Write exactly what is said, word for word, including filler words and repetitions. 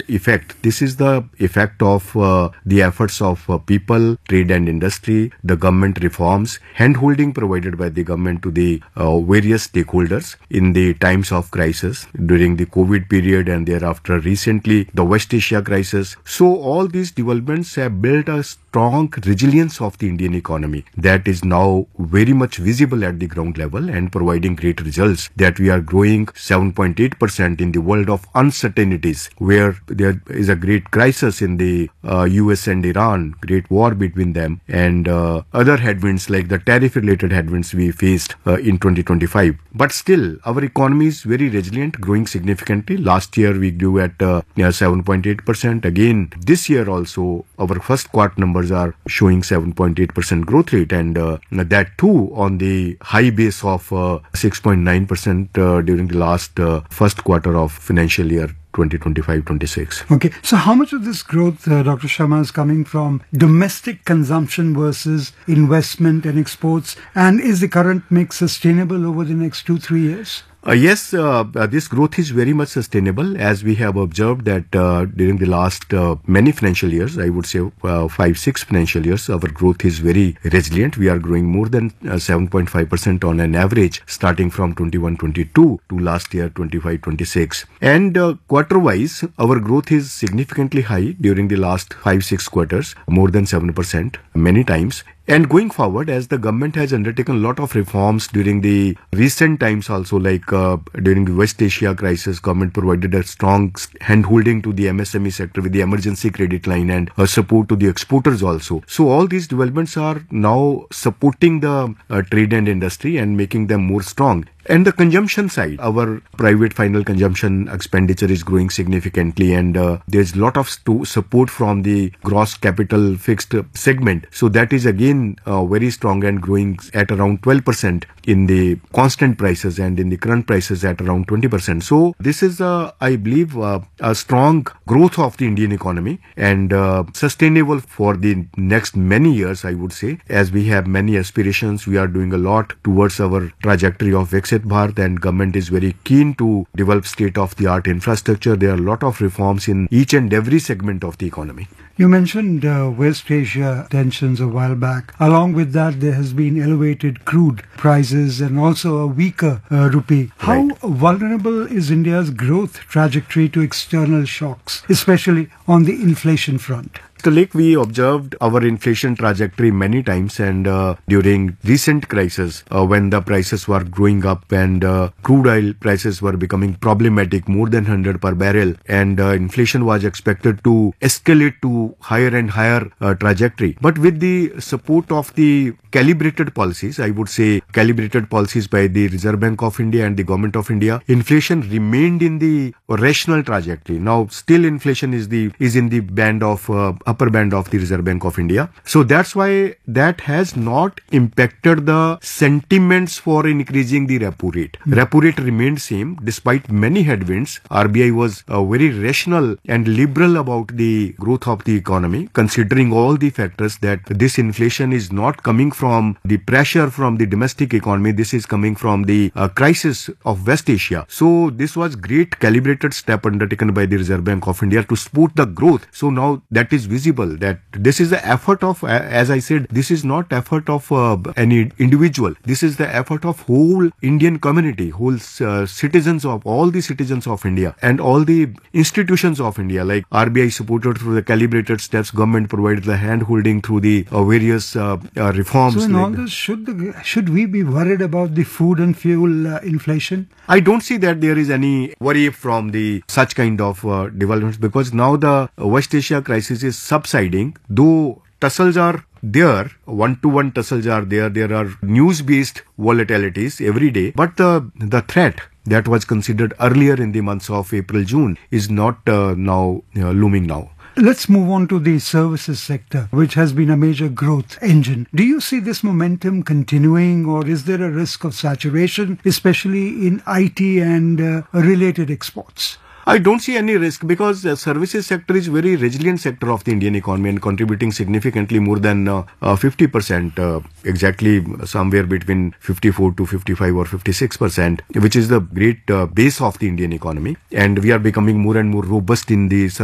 effect. This is the effect of uh, the efforts of uh, people, trade and industry, the government reforms, hand-holding provided by the government to the uh, various stakeholders in the times of crisis during the COVID period and thereafter recently the West Asia crisis. So all these developments have built a strong resilience of the Indian economy that is now very much visible at the ground level and providing great results, that we are growing seven point eight percent in the world of uncertainties, where there is a great crisis in the uh, U S and Iran, great war between them, and uh, other headwinds like the tariff-related headwinds we faced uh, in twenty twenty-five. But still, our economy is very resilient, growing significantly. Last year, we grew at uh, seven point eight percent. Again, this year also, our first quarter numbers are showing seven point eight percent growth rate, and uh, that too on the high base of uh, six point nine percent uh, during the last uh, first quarter of financial year twenty twenty-five twenty-six. Okay, so how much of this growth, uh, Doctor Sharma, is coming from domestic consumption versus investment and exports, and is the current mix sustainable over the next two, three years? Uh, yes, uh, uh, this growth is very much sustainable, as we have observed that uh, during the last uh, many financial years, I would say uh, five, six financial years, our growth is very resilient. We are growing more than uh, seven point five percent on an average starting from twenty-one twenty-two to last year twenty-five twenty-six. And uh, quarter-wise, our growth is significantly high during the last five, six quarters, more than seven percent many times. And going forward, as the government has undertaken a lot of reforms during the recent times also, like uh, during the West Asia crisis, government provided a strong hand-holding to the M S M E sector with the emergency credit line and uh, support to the exporters also. So all these developments are now supporting the uh, trade and industry and making them more strong. And the consumption side, our private final consumption expenditure is growing significantly, and uh, there's a lot of st- support from the gross capital fixed segment. So that is again uh, very strong and growing at around twelve percent in the constant prices, and in the current prices at around twenty percent. So this is, uh, I believe, uh, a strong growth of the Indian economy and uh, sustainable for the next many years, I would say, as we have many aspirations. We are doing a lot towards our trajectory of Viksit Bharat, and government is very keen to develop state-of-the-art infrastructure. There are a lot of reforms in each and every segment of the economy. You mentioned uh, West Asia tensions a while back. Along with that, there has been elevated crude prices and also a weaker uh, rupee. How Right. vulnerable is India's growth trajectory to external shocks, especially on the inflation front? So, like we observed our inflation trajectory many times, and uh, during recent crisis, uh, when the prices were growing up and uh, crude oil prices were becoming problematic, more than one hundred per barrel, and uh, inflation was expected to escalate to higher and higher uh, trajectory. But with the support of the calibrated policies, I would say calibrated policies by the Reserve Bank of India and the Government of India, inflation remained in the rational trajectory. Now, still inflation is the is in the band of uh, upper band of the Reserve Bank of India. So that's why that has not impacted the sentiments for increasing the repo rate. Mm. Repo rate remained same despite many headwinds. R B I was uh, very rational and liberal about the growth of the economy, considering all the factors that this inflation is not coming from the pressure from the domestic economy. This is coming from the uh, crisis of West Asia. So this was great calibrated step undertaken by the Reserve Bank of India to support the growth. So now that is visible that this is the effort of, as I said, this is not effort of uh, any individual. This is the effort of whole Indian community, whole uh, citizens of all the citizens of India and all the institutions of India, like R B I supported through the calibrated steps, government provided the hand holding through the uh, various uh, uh, reforms. So in like all this, should the, should we be worried about the food and fuel uh, inflation? I don't see that there is any worry from the such kind of uh, developments, because now the West Asia crisis is subsiding, though tussles are there, one-to-one tussles are there, there are news-based volatilities every day, but the, the threat that was considered earlier in the months of April, June is not uh, now uh, looming now. Let's move on to the services sector, which has been a major growth engine. Do you see this momentum continuing, or is there a risk of saturation, especially in I T and uh, related exports? I don't see any risk, because the services sector is very resilient sector of the Indian economy and contributing significantly more than uh, uh, fifty percent, uh, exactly somewhere between fifty-four to fifty-five or fifty-six percent, which is the great uh, base of the Indian economy. And we are becoming more and more robust in the